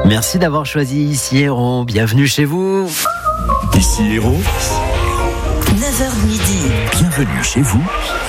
Merci d'avoir choisi Ici Héros. Bienvenue chez vous. Ici Héros, 9h midi. bienvenue chez vous.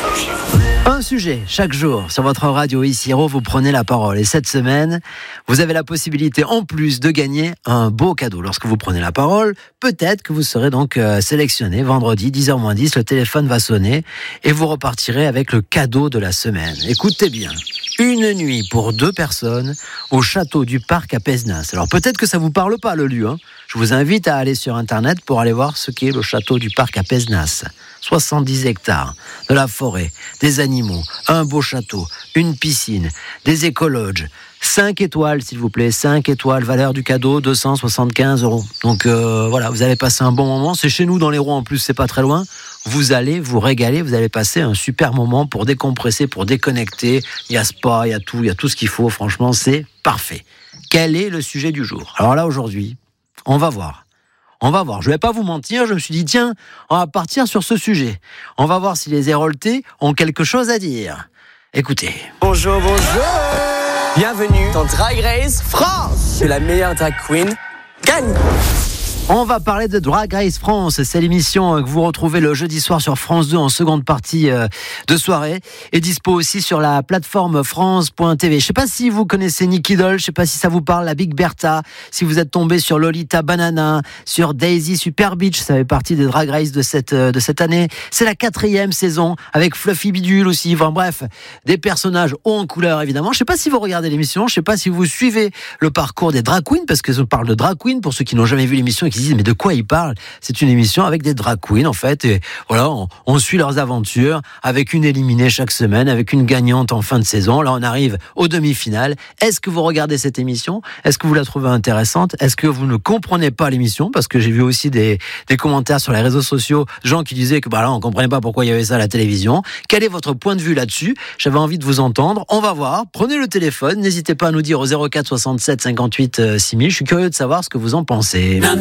Un sujet chaque jour sur votre radio Ici Héros, vous prenez la parole. Et cette semaine, vous avez la possibilité en plus de gagner un beau cadeau. Lorsque vous prenez la parole, peut-être que vous serez donc sélectionné vendredi 10h-10, le téléphone va sonner et vous repartirez avec le cadeau de la semaine. Écoutez bien, une nuit pour 2 personnes au château du Parc à Pézenas. Alors peut-être que ça vous parle pas le lieu, hein. Je vous invite à aller sur internet pour aller voir ce qu'est le château du Parc à Pézenas. 70 hectares, de la forêt, des animaux, un beau château, une piscine, des écologes, 5 étoiles s'il vous plaît, 5 étoiles, valeur du cadeau 275 €. Donc voilà, vous allez passer un bon moment, c'est chez nous dans l'Hérault en plus, c'est pas très loin. Vous allez vous régaler, vous allez passer un super moment pour décompresser, pour déconnecter. Il y a spa, il y a tout ce qu'il faut, franchement c'est parfait. Quel est le sujet du jour ? Alors là aujourd'hui, on va voir. Je vais pas vous mentir, je me suis dit tiens, on va partir sur ce sujet. On va voir si les Héroltais ont quelque chose à dire. Écoutez. Bonjour. Bienvenue dans Drag Race France. Que la meilleure drag queen gagne. On va parler de Drag Race France. C'est l'émission que vous retrouvez le jeudi soir sur France 2 en seconde partie de soirée et dispo aussi sur la plateforme France.tv. Je sais pas si vous connaissez Nicky Doll, je sais pas si ça vous parle, la Big Bertha, si vous êtes tombé sur Lolita Banana, sur Daisy Super Beach, ça fait partie des Drag Race de cette année. C'est la 4e saison avec Fluffy Bidule aussi. Enfin bref, des personnages hauts en couleur évidemment. Je sais pas si vous regardez l'émission, je sais pas si vous suivez le parcours des drag queens parce que je parle de drag queens pour ceux qui n'ont jamais vu l'émission et qui disent mais de quoi ils parlent ? C'est une émission avec des drag queens en fait et voilà, on suit leurs aventures avec une éliminée chaque semaine, avec une gagnante en fin de saison. Là on arrive aux demi-finales. Est-ce que vous regardez cette émission ? Est-ce que vous la trouvez intéressante ? Est-ce que vous ne comprenez pas l'émission ? Parce que j'ai vu aussi des commentaires sur les réseaux sociaux, gens qui disaient que là on comprenait pas pourquoi il y avait ça à la télévision. Quel est votre point de vue là-dessus ? J'avais envie de vous entendre. On va voir. Prenez le téléphone, n'hésitez pas à nous dire au 04 67 58 6000. Je suis curieux de savoir ce que vous en pensez.